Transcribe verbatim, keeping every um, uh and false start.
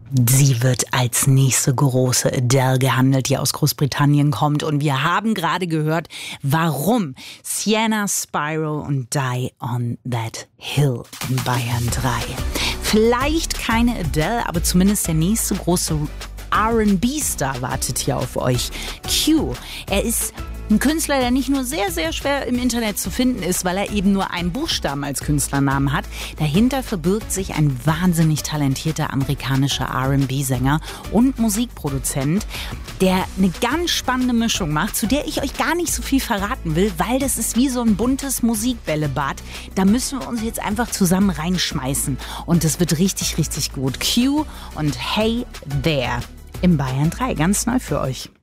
Sie wird als nächste große Adele gehandelt, die aus Großbritannien kommt. Und wir haben gerade gehört, warum Sienna Spyro und Die on That Hill in Bayern drei. Vielleicht keine Adele, aber zumindest der nächste große R und B-Star wartet hier auf euch. Q. Er ist ein Künstler, der nicht nur sehr, sehr schwer im Internet zu finden ist, weil er eben nur einen Buchstaben als Künstlernamen hat. Dahinter verbirgt sich ein wahnsinnig talentierter amerikanischer R und B-Sänger und Musikproduzent, der eine ganz spannende Mischung macht, zu der ich euch gar nicht so viel verraten will, weil das ist wie so ein buntes Musikbällebad. Da müssen wir uns jetzt einfach zusammen reinschmeißen. Und das wird richtig, richtig gut. Q und Hey There im Bayern drei, ganz neu für euch.